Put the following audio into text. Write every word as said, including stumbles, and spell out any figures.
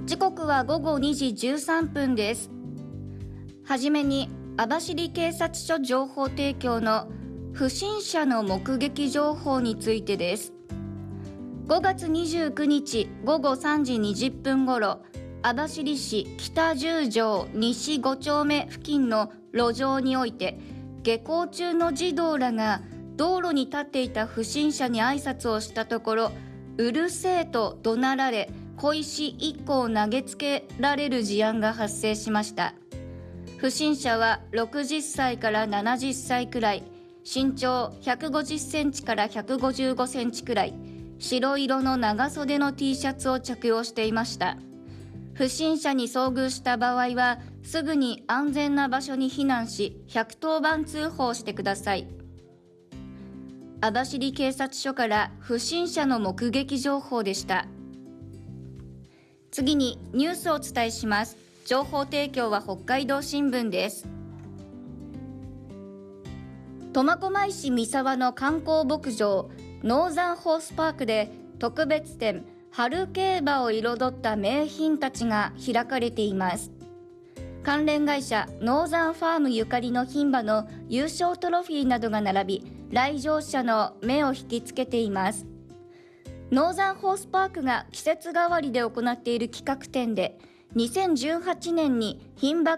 時刻は午後にじじゅうさんぷんです。はじめに網走警察署情報提供の不審者の目撃情報についてです。ごがつにじゅうくにちごごさんじにじゅっぷんごろ、網走市北十条西ごちょうめ付近の路上において、下校中の児童らが道路に立っていた不審者に挨拶をしたところ、うるせえと怒鳴られ、小石いっこを投げつけられる事案が発生しました。不審者はろくじゅっさいからななじゅっさいくらい、身長ひゃくごじゅっセンチからひゃくごじゅうごセンチくらい、白色の長袖の T シャツを着用していました。不審者に遭遇した場合は、すぐに安全な場所に避難し、ひゃくとおばん通報してください。網走警察署から不審者の目撃情報でした。次にニュースをお伝えします。情報提供は北海道新聞です。苫小牧市三沢の観光牧場ノーザンホースパークで特別展春競馬を彩った名品たちが開かれています。関連会社ノーザンファームゆかりの牝馬の優勝トロフィーなどが並び、来場者の目を引きつけています。ノーザンホースパークが季節替わりで行っている企画展で、にせんじゅうはちねんに牝馬